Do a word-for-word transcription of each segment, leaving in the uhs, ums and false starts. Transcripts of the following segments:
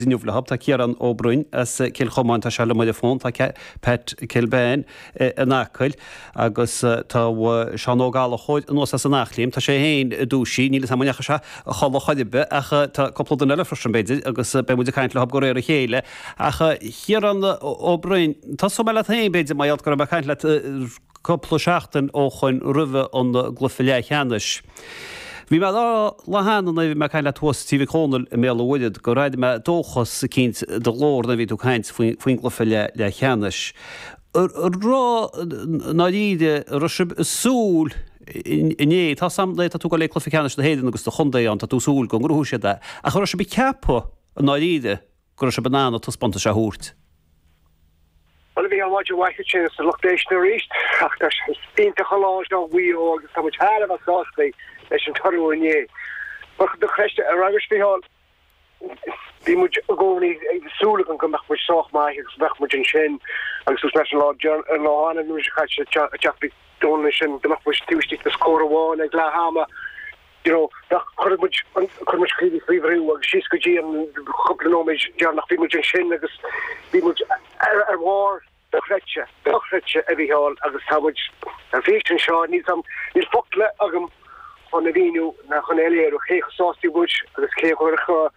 Nniuhlahab tá Ciaran Ó Brúin as cilchomáin tá se le muide fón tá Pat Kilbane an acail agus tá seanógála chuid nó as an nachlíim, Tá sé héin dúsí níle samnecha se chola choidibe acha tá coppla eile frosin beidir agus be muidir caiint le hab go réir a chéile acha Ciaran Ó Brúin tá so meile héin beidir maiad go be caiint le coppla seachtain ó chuin ruve an glufiile cheannis. Bhí me le hána na bhí me caiile tuatíh cónal mé bhide go raid me dóchas cinint de glór na bhí tú caiint faoin glufa le le cheannis. Rá náide rusib súl iné tá samlé tú go le clufa cheannis na héidir agus do chundaí an tá tú súl go grúú sé de. A chu se bí cepa a náide gur se banana tú spanta se hút. Well, we have watched a chance to look at the rest. After being to Holland, no we or so much hard of a sauce. Leis an tarú inné. But the question a ragus fi hall bí mu goni súla an gomach mu soch mai agus bach mu an sin agus national law an law an nu a Jack donation the mach mu tuisty the score one ag la hama you know that could much could much really free agus she's go gi an couple no me jar nach fi mu an sin agus bí mu a war the creature the creature every hall agus how much a fiction shot needs some is fokle agam on the venue na Cornelia och heel saucy bush agus ke go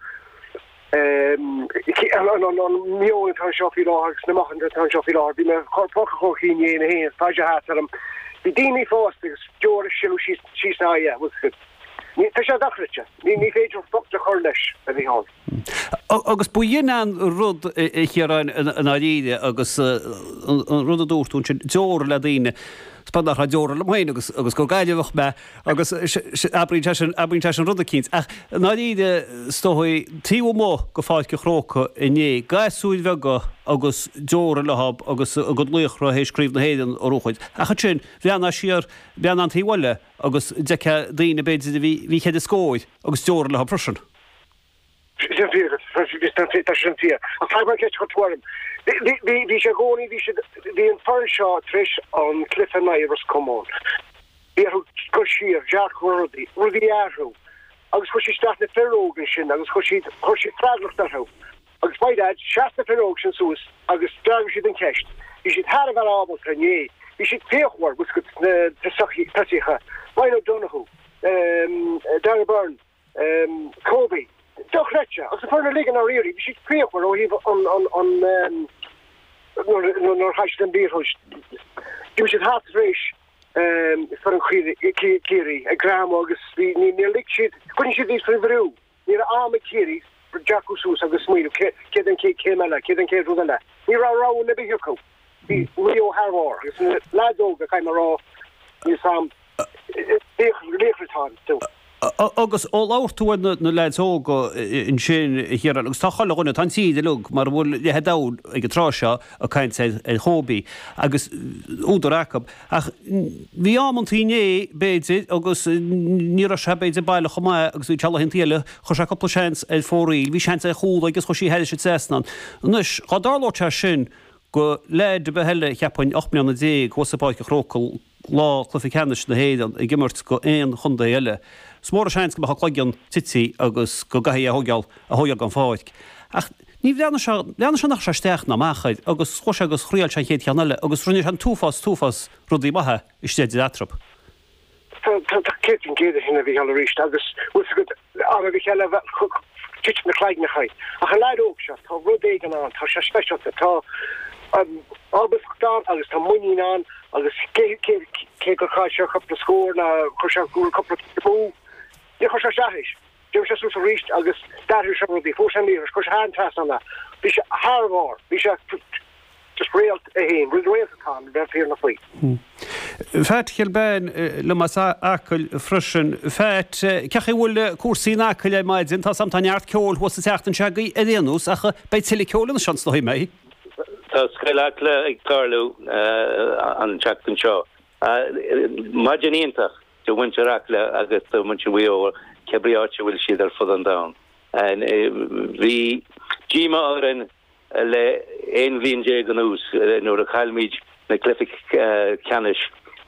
ehm on on on mio in shop you know na machen the town shop you know bi me korpok go hin in he fa ja hat am bi dini fast is George shilu she she say yeah was good ni ta ja dachritja ni ni feature fuck the cornish at the hall agus buin an rud hier an an aide agus rud a dúrtún George le dine Spadach a George le mhain agus agus go gaiileh me agus abrin abrin an rud a cínt ach náide stohui tíú mó go fáid go chróca iné gaisúid vega agus George lehab agus a go luchra hééis scríb na héan orúchuid a cha sin bheanna siar bean an tíhile agus decha daine beidir hí chéad scóid agus George lehab frosin. Vi should go we should the entire shot trish on Cliff and Myers come on. We are Kushir, Jack Worthy, Rudy Arrow. I was Kushi start the Ferrogan shin, I was Kushi Kushi Fragler that how. I was by that, Shasta Ferrogan so I was starting she been cashed. You should have an album for ye. You should pay for was good the Saki Pasiha. Why not Donahu? Um Danny Byrne, um Kobe. Doch retja, als de voor de liggen naar hier, we zitten veel voor over on on on naar naar huis en bierhuis. Je zit hard race voor een kiri kiri, een gram agus die niet meer ligt zit. Kun je dit voor vrouw? Niet de arme kiri, voor Jacuzzus agus smil, kid en kid kemela, kid en kid rodela. Niet rauw rauw in de bijko. Die Rio Harvard, is een laadog, dat kan maar rauw. Je saam, leeg leeg retaan toe. Agus ó láirtúin na leidóga in sin hir agus tá chola gona tan siad lug mar bhfuil le hedá ag go tráseo a caiint an hóbí agus údarachab ach bhí ammantíné béidir agus ní se béidir bailile chumá agus bhí teala hintíile chu se coppla seans é fóraí, bhí sean é chúla agus chusí heidir sé césnan. Nus chadáláte sin go leid be heile cheappain ocht mbliana dé chusapáid go chrócail lá clufi ceannis na héad i gimmart go éon chunda eile. Smór seins go bach chloigean tití agus go gaí a thugeal a thugeag an fáid. Ach ní bheanna se nach se steach na máchaid agus chuise agus chríal se chéad cheanile agus runne an túfas túfas rudí bathe i stéidir atrap. Tá céan géad hinna bhí heall ríist agus bhfuil go a bhí heile tit na chláid na chaid. A cha leid óg se tá rud éigen an tá se speisialta tá Albuschtán agus tá muín an agus cé go cha se chup na scór na chu se gúil coppla bú. Ní chu se seis. Dú se sú ríist agus stair se rudí fó sem mír chu há tas anna. Bhí se Harvard, bhí se just réalt a héin, ri réaltán ben fé na faoi. Feit Kilbane le mas acail frisin feit cecha bhfuil cuasaí acail é maidin tá samtainart ceol was teachtain se gaí a dhéanús acha beit tilí ceolann seans na mé. Tá scaile le ag tarlú an teachtain seo. Maidiníontach de winterach le agus do much we over cebriáte bhfuil siad ar fud an da. And bhí Gima áireann le éon bhíon dé an ús nuair a chailmid na clific ceannis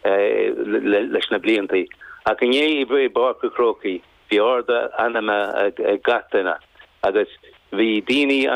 leis na bliantaí. Ach an é i bhé barca crocaí bhí orda anama a gatainna agus hí daoine